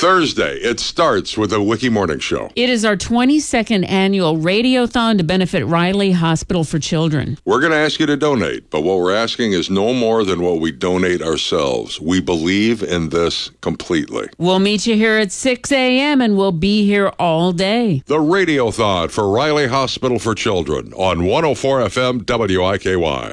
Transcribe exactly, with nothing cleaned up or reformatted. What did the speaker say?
Thursday, it starts with a Wiki Morning Show. It is our twenty-second annual Radiothon to benefit Riley Hospital for Children. We're going to ask you to donate, but what we're asking is no more than what we donate ourselves. We believe in this completely. We'll meet you here at six a.m. and we'll be here all day. The Radiothon for Riley Hospital for Children on one oh four F M W I K Y.